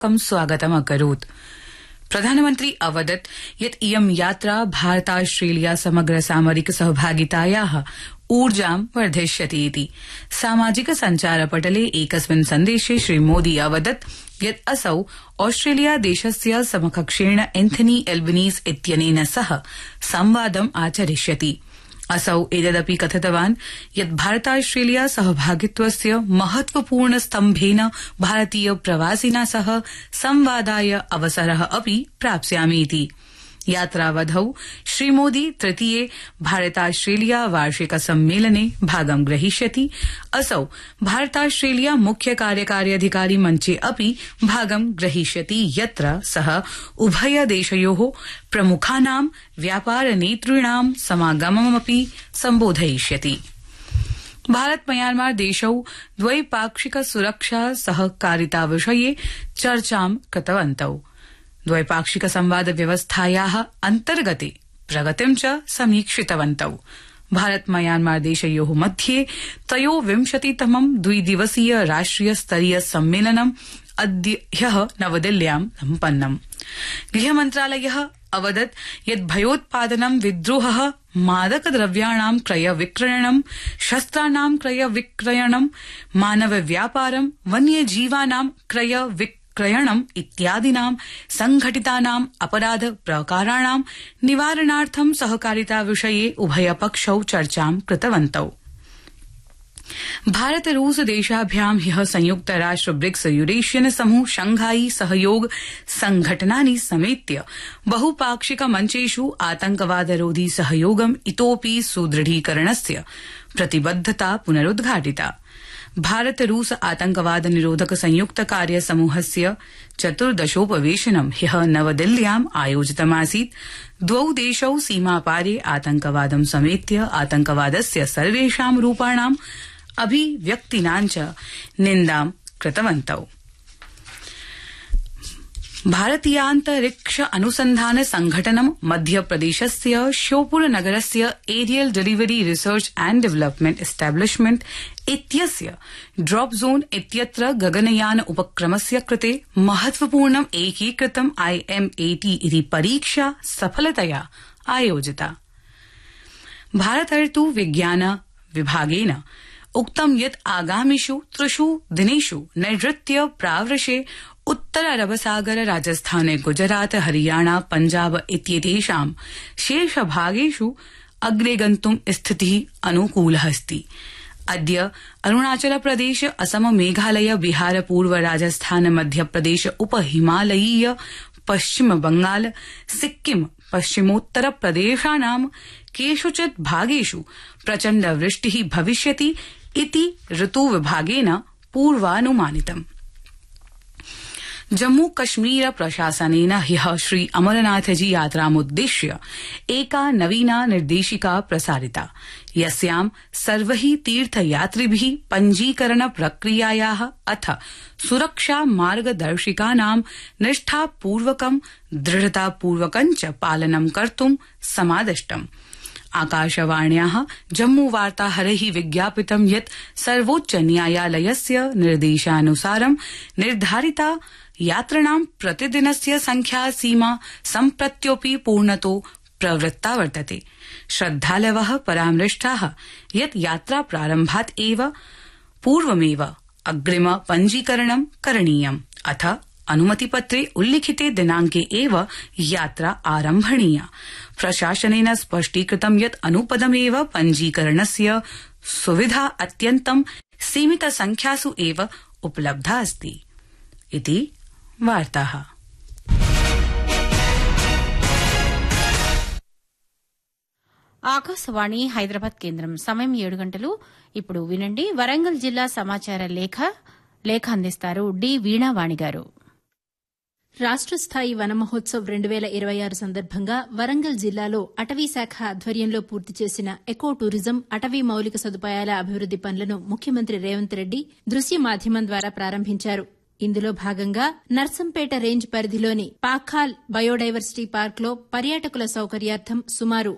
व्यापकं स्वागतम् अकरोत्। प्रधानमन्त्री अवदत् यत् इयं यात्रा भारताश्रेलिया समग्र सामरिक सहभागितायाः ऊर्जां वर्धिष्यति इति। सामाजिक सञ्चारपटले एकस्मिन् सन्देशे श्रीमोदी अवदत् यत् असौ ऑस्ट्रेलिया देशस्य समकक्षेण एन्थनी एल्बनीज़ इत्यनेन सह संवादम् आचरिष्यति। असौ एतदपि कथितवान् यत् भारताश्रेलिया सहभागित्वस्य महत्वपूर्ण स्तम्भेन भारतीय प्रवासिना सह संवादाय अवसरः अपि प्राप्स्यामीति। यात्रावधौ श्रीमोदी तृतीये भारताश्रेलिया वार्षिक सम्मेलने भागं ग्रहीष्यति। असौ भारताश्रेलिया मुख्य कार्यकारी अधिकारी मञ्चे अपि भागं ग्रहीष्यति, यत्र सः उभय देशयोः प्रमुखानां व्यापार नेतॄणां समागममपि सम्बोधयिष्यति। भारत म्यांमार देशौ द्वैपाक्षिक सुरक्षा सहकारिता विषये चर्चां कृतवन्तौ। द्वैपाक्षिक संवाद व्यवस्थायाः अन्तर्गते प्रगतिं च समीक्षितवन्तौ। भारत म्यांमार देशयोः मध्ये त्रयोविंशतितमं द्विदिवसीय राष्ट्रिय स्तरीय सम्मेलनं ह्यः नवदिल्ल्यां सम्पन्नम्। गृहमन्त्रालयः अवदत् यत् भयोत्पादनं, विद्रोहः, मादकद्रव्याणां क्रय विक्रयणं, शस्त्राणां क्रय विक्रयणं, मानव व्यापारं, वन्यजीवानां क्रय विक्रयणम् इत्यादीनां संघटितानां अपराध प्रकाराणां निवारणार्थं सहकारिता विषये उभयपक्षौ चर्चां कृतवन्तौ। भारत रूस देशाभ्यां ह्यः संयुक्त राष्ट्र ब्रिक्स यूरेशियन समूह शंघाई सहयोग संघटनानि समेत्य बहुपाक्षिक मञ्चेषु आतंकवादरोधी सहयोगम् इतोऽपि सुदृढीकरणस्य प्रतिबद्धता पुनरुद्घाटिता। भारत रूस आतंकवाद निरोधक संयुक्त कार्य समूहस्य 14थोपवेशनं ह्यः नवदिल्ल्याम् आयोजितमासीत्। द्वौ देशौ सीमापारे आतंकवादं समेत्य आतंकवादस्य सर्वेषां रूपाणां अभिव्यक्तीनां च निन्दां कृतवन्तौ। भारतीयान्तरिक्ष अनुसन्धान संघटनं मध्यप्रदेशस्य श्योपुर नगरस्य aerial delivery research and development establishment इत्यस्य ड्रॉप जोन इत्यत्र गगनयान उपक्रमस्य कृते महत्वपूर्णं एकीकृतं IMAT इति परीक्षा सफलतया आयोजिता। भारतर्तु विज्ञान विभागेन उक्तं यत् आगामिषु 3 दिनेषु नैऋत्य प्रावृषे उत्तर अरबसागर, राजस्थान, गुजरात, हरियाणा, पंजाब इत्येतेषां शेषभागेषु अग्रे गन्तुं स्थितिः अनुकूलः अस्ति। अद्य अरुणाचल प्रदेश, असम, मेघालय, बिहार, पूर्व राजस्थान, मध्यप्रदेश, उपहिमालयीय, पश्चिम बंगाल, सिक्किम, पश्चिमोत्तर प्रदेशानां केषुचित् भागेषु प्रचण्ड वृष्टिः भविष्यति इति ऋतु विभागेन पूर्वानुमानितम्। जम्मू कश्मीर प्रशासनेन ह्यः श्री अमरनाथजी यात्रामुद्दिश्य एका नवीना निर्देशिका प्रसारिता, यस्यां सर्वैः तीर्थयात्रिभिः पञ्जीकरण प्रक्रियायाः अथ सुरक्षा मार्गदर्शिकानां निष्ठापूर्वकं दृढतापूर्वकं च पालनं कर्तुं समादिष्टम्। आकाशवाण्याः जम्मू वार्ताहरैः विज्ञापितं यत् सर्वोच्च न्यायालयस्य निर्देशानुसारं निर्धारिता यात्रिणां प्रतिदिनस्य संख्या सीमा सम्प्रत्योऽपि पूर्णतो प्रवृत्ता वर्तते। श्रद्धालवः परामृष्टाः यत् यात्रा प्रारम्भात् एव पूर्वमेव अग्रिम पञ्जीकरणं करणीयम्, अथ अनुमतिपत्रे उल्लिखिते दिनांके एव यात्रा आरम्भणीया। प्रशासनेन स्पष्टीकृतं यत् अनुपदमेव पञ्जीकरणस्य सुविधा अत्यन्तं सीमित संख्यासु एव उपलब्धा अस्ति इति वार्ताः। ఆకాశవాణి హైదరాబాద్ కేంద్రం సమయం 7 గంటలు. ఇప్పుడు వినండి వరంగల్ జిల్లా సమాచార లేఖ అందిస్తారు డి వీణావాణి గారు. రాష్ట్ర స్థాయి వన మహోత్సవ్ 2026 సందర్భంగా వరంగల్ జిల్లాలో అటవీ శాఖ ఆధ్వర్యంలో పూర్తి చేసిన ఎకో టూరిజం, అటవీ మౌలిక సదుపాయాల అభివృద్ది పనులను ముఖ్యమంత్రి రేవంత్ రెడ్డి దృశ్య మాధ్యమం ద్వారా ప్రారంభించారు. ఇందులో భాగంగా నర్సంపేట రేంజ్ పరిధిలోని పాఖాల్ బయోడైవర్సిటీ పార్క్లో పర్యాటకుల సౌకర్యార్థం సుమారు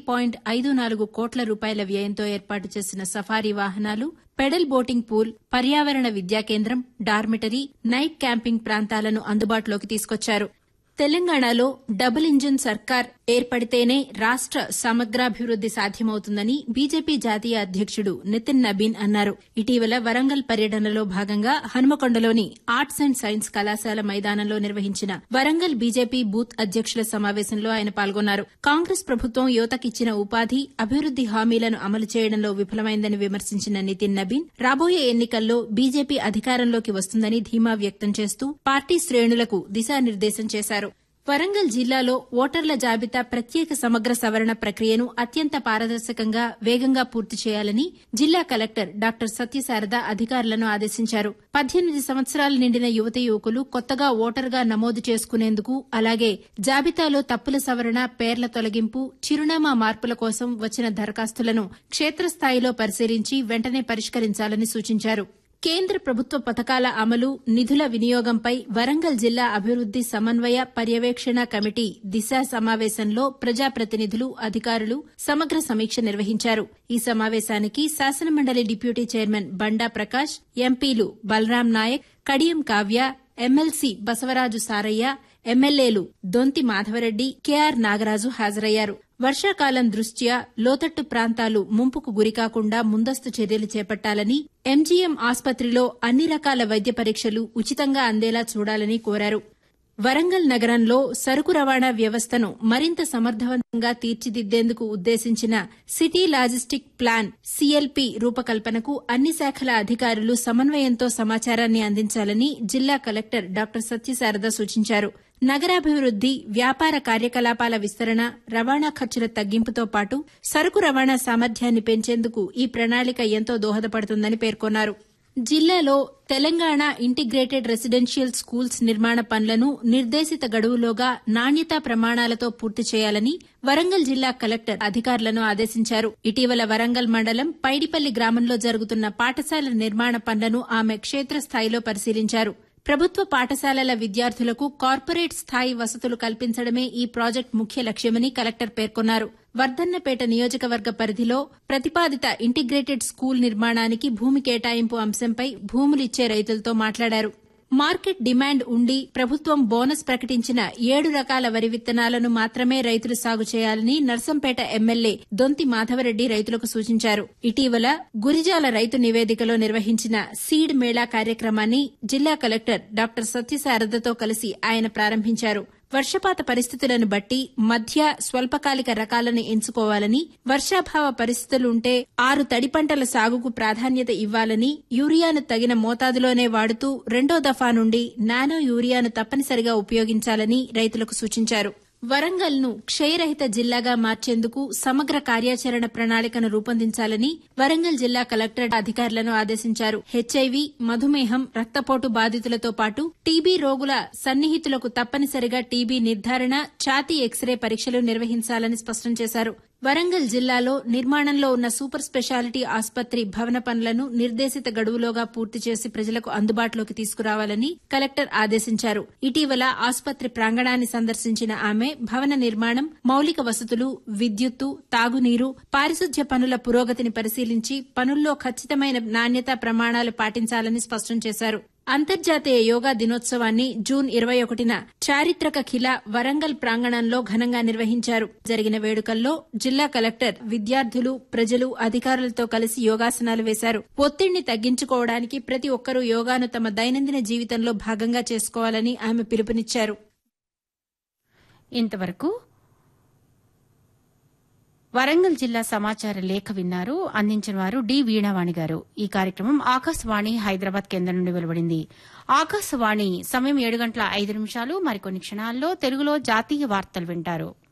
1.54 కోట్ల రూపాయల వ్యయంతో ఏర్పాటు చేసిన సఫారీ వాహనాలు, పెడల్ బోటింగ్ పూల్, పర్యావరణ విద్యా కేంద్రం, డార్మిటరీ, నైట్ క్యాంపింగ్ ప్రాంతాలను అందుబాటులోకి తీసుకొచ్చారు. తెలంగాణలో డబుల్ ఇంజిన్ సర్కార్ ఏర్పడితేనే రాష్ట సమగ్రాభివృద్ది సాధ్యమవుతుందని బీజేపీ జాతీయ అధ్యక్షుడు నితిన్ నబీన్ అన్నారు. ఇటీవల వరంగల్ పర్యటనలో భాగంగా హనుమకొండలోని ఆర్ట్స్ అండ్ సైన్స్ కళాశాల మైదానంలో నిర్వహించిన వరంగల్ బీజేపీ బూత్ అధ్యక్షుల సమావేశంలో ఆయన పాల్గొన్నారు. కాంగ్రెస్ ప్రభుత్వం యువతకిచ్చిన ఉపాధి, అభివృద్ది హామీలను అమలు చేయడంలో విఫలమైందని విమర్శించిన నితిన్ నబీన్ రాబోయే ఎన్నికల్లో బీజేపీ అధికారంలోకి వస్తుందని ధీమా వ్యక్తం చేస్తూ పార్టీ శ్రేణులకు దిశానిర్దేశం చేశారు. వరంగల్ జిల్లాలో ఓటర్ల జాబితా ప్రత్యేక సమగ్ర సవరణ ప్రక్రియను అత్యంత పారదర్శకంగా, వేగంగా పూర్తి చేయాలని జిల్లా కలెక్టర్ డాక్టర్ సత్యశారద అధికారులను ఆదేశించారు. 18 సంవత్సరాలు నిండిన యువతీ యువకులు కొత్తగా ఓటరుగా నమోదు చేసుకునేందుకు, అలాగే జాబితాలో తప్పుల సవరణ, పేర్ల తొలగింపు, చిరునామా మార్పుల కోసం వచ్చిన దరఖాస్తులను క్షేత్రస్థాయిలో పరిశీలించి వెంటనే పరిష్కరించాలని సూచించారు. కేంద్ర ప్రభుత్వ పథకాల అమలు, నిధుల వినియోగంపై వరంగల్ జిల్లా అభివృద్ది సమన్వయ పర్యవేక్షణ కమిటీ దిశ సమావేశంలో ప్రజాప్రతినిధులు, అధికారులు సమగ్ర సమీక్ష నిర్వహించారు. ఈ సమావేశానికి శాసనమండలి డిప్యూటీ చైర్మన్ బండా ప్రకాష్, ఎంపీలు బలరాం నాయక్, కడియం కావ్య, ఎమ్మెల్సీ బసవరాజు సారయ్య, ఎమ్మెల్యేలు దొంతి మాధవరెడ్డి, కెఆర్ నాగరాజు హాజరయ్యారు. వర్షాకాలం దృష్ట్యా లోతట్టు ప్రాంతాలు ముంపుకు గురికాకుండా ముందస్తు చర్యలు చేపట్టాలని, ఎంజీఎం ఆస్పత్రిలో అన్ని రకాల వైద్య పరీక్షలు ఉచితంగా అందేలా చూడాలని కోరారు. వరంగల్ నగరంలో సరుకు రవాణా వ్యవస్థను మరింత సమర్థవంతంగా తీర్చిదిద్దేందుకు ఉద్దేశించిన సిటీ లాజిస్టిక్ ప్లాన్ సీఎల్పీ రూపకల్పనకు అన్ని శాఖల అధికారులు సమన్వయంతో సమాచారాన్ని అందించాలని జిల్లా కలెక్టర్ డాక్టర్ సత్యశారద సూచించారు. నగరాభివృద్ది, వ్యాపార కార్యకలాపాల విస్తరణ, రవాణా ఖర్చుల తగ్గింపుతో పాటు సరుకు రవాణా సామర్థ్యాన్ని పెంచేందుకు ఈ ప్రణాళిక ఎంతో దోహదపడుతుందని పేర్కొన్నారు. జిల్లాలో తెలంగాణ ఇంటిగ్రేటెడ్ రెసిడెన్షియల్ స్కూల్స్ నిర్మాణ పనులను నిర్దేశిత గడువులోగా నాణ్యతా ప్రమాణాలతో పూర్తి చేయాలని వరంగల్ జిల్లా కలెక్టర్ అధికారులను ఆదేశించారు. ఇటీవల వరంగల్ మండలం పైడిపల్లి గ్రామంలో జరుగుతున్న పాఠశాల నిర్మాణ పనులను ఆమె క్షేత్రస్థాయిలో పరిశీలించారు. ప్రభుత్వ పాఠశాలల విద్యార్థులకు కార్పొరేట్ స్థాయి వసతులు కల్పించడమే ఈ ప్రాజెక్టు ముఖ్య లక్ష్యమని కలెక్టర్ పేర్కొన్నారు. వర్ధన్నపేట నియోజకవర్గ పరిధిలో ప్రతిపాదిత ఇంటిగ్రేటెడ్ స్కూల్ నిర్మాణానికి భూమి కేటాయింపు అంశంపై భూములిచ్చే రైతులతో మాట్లాడారు. మార్కెట్ డిమాండ్ ఉండి ప్రభుత్వం బోనస్ ప్రకటించిన 7 రకాల వరి విత్తనాలను మాత్రమే రైతులు సాగు చేయాలని నర్సంపేట ఎమ్మెల్యే దొంతి మాధవరెడ్డి రైతులకు సూచించారు. ఇటీవల గురిజాల రైతు నివేదికలో నిర్వహించిన సీడ్ మేళా కార్యక్రమాన్ని జిల్లా కలెక్టర్ డాక్టర్ సత్యశారదతో కలిసి ఆయన ప్రారంభించారు. వర్షపాత పరిస్థితులను బట్టి మధ్య, స్వల్పకాలిక రకాలను ఎంచుకోవాలని, వర్షాభావ పరిస్థితులుంటే 6 తడి పంటల సాగుకు ప్రాధాన్యత ఇవ్వాలని, యూరియాను తగిన మోతాదులోనే వాడుతూ 2వ దఫా నుండి నానో యూరియాను తప్పనిసరిగా ఉపయోగించాలని రైతులకు సూచించారు. వరంగల్ను క్షయరహిత జిల్లాగా మార్చేందుకు సమగ్ర కార్యాచరణ ప్రణాళికను రూపొందించాలని వరంగల్ జిల్లా కలెక్టర్ అధికారులను ఆదేశించారు. హెచ్ఐవి, మధుమేహం, రక్తపోటు బాధితులతో పాటు టీబీ రోగుల సన్నిహితులకు తప్పనిసరిగా టీబీ నిర్ధారణ, ఛాతీ ఎక్స్రే పరీక్షలు నిర్వహించాలని స్పష్టం చేశారు. వరంగల్ జిల్లాలో నిర్మాణంలో ఉన్న సూపర్ స్పెషాలిటీ ఆసుపత్రి భవన పనులను నిర్దేశిత గడువులోగా పూర్తి చేసి ప్రజలకు అందుబాటులోకి తీసుకురావాలని కలెక్టర్ ఆదేశించారు. ఇటీవల ఆసుపత్రి ప్రాంగణాన్ని సందర్శించిన ఆమె భవన నిర్మాణం, మౌలిక వసతులు, విద్యుత్తు, తాగునీరు, పారిశుధ్య పనుల పురోగతిని పరిశీలించి పనుల్లో ఖచ్చితమైన నాణ్యతా ప్రమాణాలు పాటించాలని స్పష్టం చేశారు. అంతర్జాతీయ యోగా దినోత్సవాన్ని జూన్ 21న చారిత్రక ఖిలా వరంగల్ ప్రాంగణంలో ఘనంగా నిర్వహించారు. జరిగిన వేడుకల్లో జిల్లా కలెక్టర్ విద్యార్థులు, ప్రజలు, అధికారులతో కలిసి యోగాసనాలు వేశారు. ఒత్తిడిని తగ్గించుకోవడానికి ప్రతి ఒక్కరూ యోగాను తమ దైనందిన జీవితంలో భాగంగా చేసుకోవాలని ఆమె పిలుపునిచ్చారు. ఇంతవరకు వరంగల్ జిల్లా సమాచార లేఖ విన్నారు. అందించిన వారు డి వీణావాణి గారు. ఈ కార్యక్రమం ఆకాశవాణి హైదరాబాద్ కేంద్రం నుండి వెలువడింది. ఆకాశవాణి సమయం 7 గంటల 5 నిమిషాలు. మరికొన్ని క్షణాల్లో తెలుగులో జాతీయ వార్తలు వింటారు.